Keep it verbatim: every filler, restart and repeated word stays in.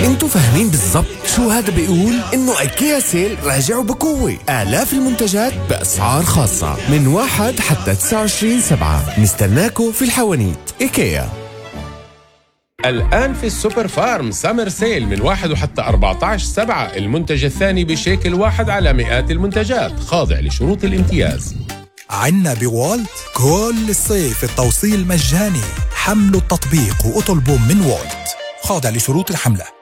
انتوا فاهمين بالضبط شو هذا بيقول؟ انه ايكيا سيل راجع بقوة، آلاف المنتجات بأسعار خاصة من واحد حتى تسعة وعشرين سبعة. نستناكم في الحوانيت. ايكيا. الآن في السوبر فارم سامر سيل من واحد وحتى أربعة عشر سبعة، المنتج الثاني بشيكل واحد على مئات المنتجات، خاضع لشروط الامتياز. عنا بوالت كل الصيف التوصيل مجاني، حملوا التطبيق واطلبوا من والت، خاضع لشروط الحملة.